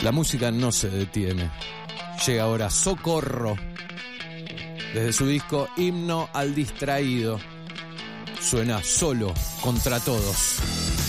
La música no se detiene. Llega ahora Socorro. Desde su disco Himno al Distraído. Suena Solo contra Todos.